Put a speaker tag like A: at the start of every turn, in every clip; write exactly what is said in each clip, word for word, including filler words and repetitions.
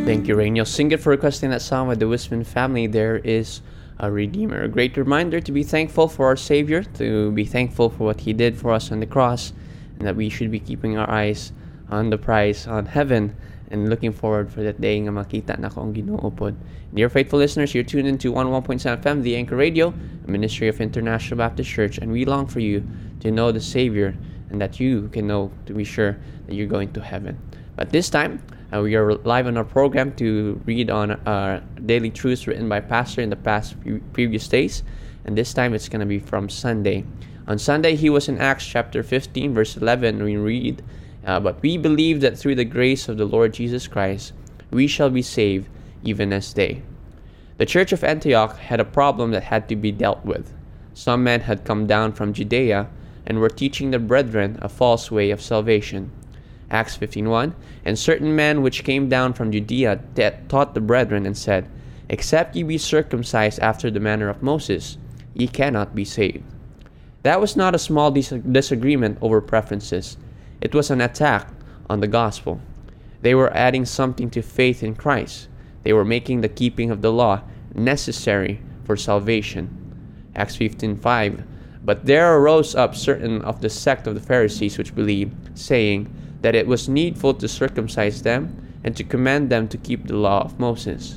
A: Thank you, Rain. You'll sing it for requesting that song with the Wisman family. There is a Redeemer. A great reminder to be thankful for our Savior, to be thankful for what He did for us on the cross, and that we should be keeping our eyes on the prize, on heaven, and looking forward for that day nga makita na ko ang Ginoo pod. Dear faithful listeners, you're tuned into one oh one point seven F M, the Anchor Radio, a ministry of International Baptist Church, and we long for you to know the Savior and that you can know, to be sure that you're going to heaven. But this time, uh, we are live on our program to read on our daily truths written by Pastor in the past few previous days, and this time it's going to be from Sunday. On Sunday, he was in Acts chapter fifteen, verse eleven. We read, uh, "But we believe that through the grace of the Lord Jesus Christ, we shall be saved, even as they." The church of Antioch had a problem that had to be dealt with. Some men had come down from Judea and were teaching the brethren a false way of salvation. Acts fifteen one, "And certain men which came down from Judea taught the brethren and said, Except ye be circumcised after the manner of Moses, ye cannot be saved." That was not a small dis- disagreement over preferences. It was an attack on the gospel. They were adding something to faith in Christ. They were making the keeping of the law necessary for salvation. Acts fifteen five, "But there arose up certain of the sect of the Pharisees which believed, saying, that it was needful to circumcise them and to command them to keep the law of Moses."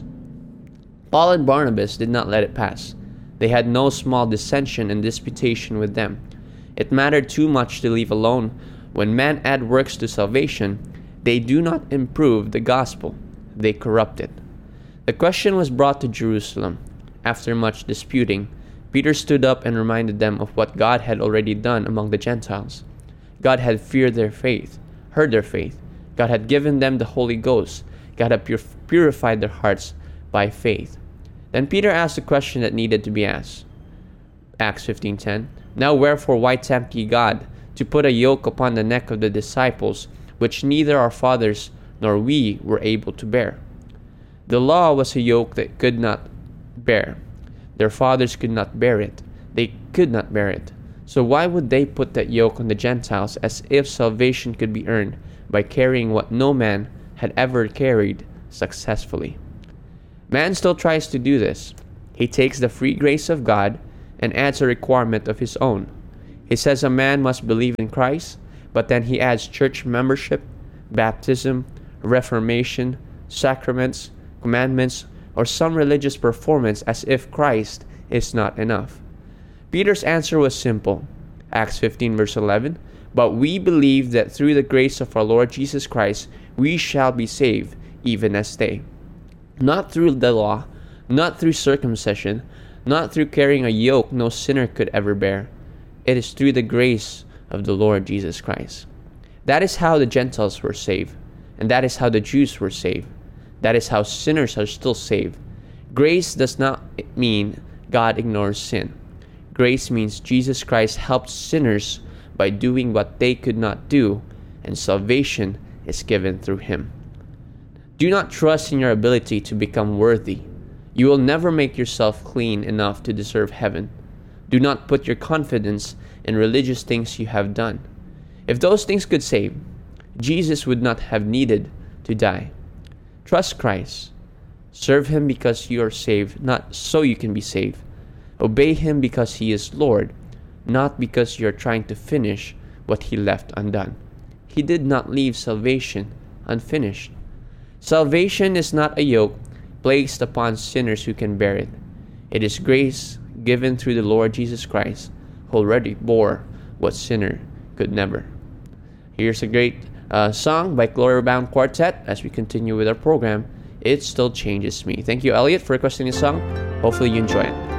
A: Paul and Barnabas did not let it pass. They had no small dissension and disputation with them. It mattered too much to leave alone. When men add works to salvation, they do not improve the gospel, they corrupt it. The question was brought to Jerusalem. After much disputing, Peter stood up and reminded them of what God had already done among the Gentiles. God had feared their faith, heard their faith. God had given them the Holy Ghost. God had pur- purified their hearts by faith. Then Peter asked the question that needed to be asked. Acts fifteen ten, "Now wherefore why tempt ye God, to put a yoke upon the neck of the disciples, which neither our fathers nor we were able to bear?" The law was a yoke that could not bear. Their fathers could not bear it. They could not bear it. So why would they put that yoke on the Gentiles, as if salvation could be earned by carrying what no man had ever carried successfully? Man still tries to do this. He takes the free grace of God and adds a requirement of his own. He says a man must believe in Christ, but then he adds church membership, baptism, reformation, sacraments, commandments, or some religious performance, as if Christ is not enough. Peter's answer was simple. Acts fifteen verse eleven, "But we believe that through the grace of our Lord Jesus Christ, we shall be saved, even as they." Not through the law, not through circumcision, not through carrying a yoke no sinner could ever bear. It is through the grace of the Lord Jesus Christ. That is how the Gentiles were saved, and that is how the Jews were saved. That is how sinners are still saved. Grace does not mean God ignores sin. Grace means Jesus Christ helped sinners by doing what they could not do, and salvation is given through Him. Do not trust in your ability to become worthy. You will never make yourself clean enough to deserve heaven. Do not put your confidence in religious things you have done. If those things could save, Jesus would not have needed to die. Trust Christ. Serve Him because you are saved, not so you can be saved. Obey Him because He is Lord, not because you are trying to finish what He left undone. He did not leave salvation unfinished. Salvation is not a yoke placed upon sinners who can bear it. It is grace given through the Lord Jesus Christ, who already bore what sinner could never. Here's a great uh, song by Glory Bound Quartet as we continue with our program, "It Still Changes Me." Thank you, Elliot, for requesting this song. Hopefully you enjoy it.